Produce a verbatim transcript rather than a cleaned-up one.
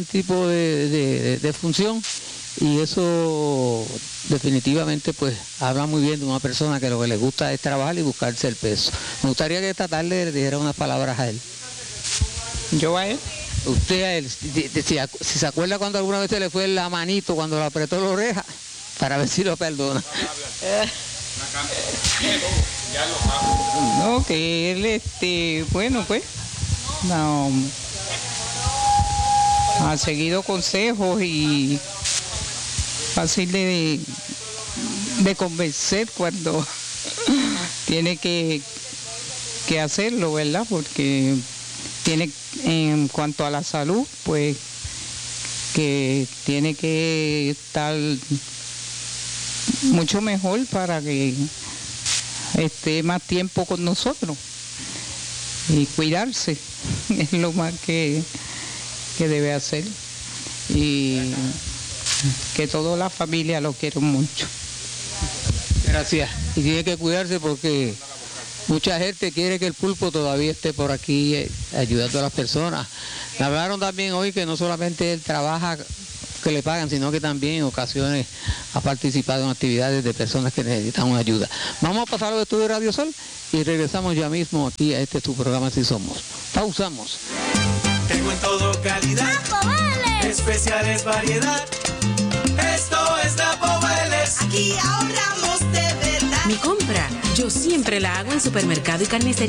tipo de, de, de función, y eso definitivamente pues habla muy bien de una persona que lo que le gusta es trabajar y buscarse el peso. Me gustaría que esta tarde le dijera unas palabras a él. ¿Yo a él? Usted a él, si, si, si se acuerda cuando alguna vez se le fue la manito cuando le apretó la oreja, para ver si lo perdona. No, que él, este, bueno, pues, no, ha seguido consejos y fácil de, de convencer cuando tiene que, que hacerlo, ¿verdad? Porque tiene, en cuanto a la salud, pues, que tiene que estar mucho mejor para que esté más tiempo con nosotros y cuidarse es lo más que, que debe hacer, y que toda la familia lo quiere mucho. Gracias. Y tiene que cuidarse porque mucha gente quiere que el pulpo todavía esté por aquí eh, ayudando a las personas. Me hablaron también hoy que no solamente él trabaja que le pagan, sino que también en ocasiones ha participado en actividades de personas que necesitan una ayuda. Vamos a pasar a los estudios de Radio Sol y regresamos ya mismo aquí a este tu programa Si Somos. Pausamos. Tengo en todo calidad, especiales variedad. Esto es Napo Vélez. Aquí ahorramos de verdad. Mi compra, yo siempre la hago en Supermercado y Carnicería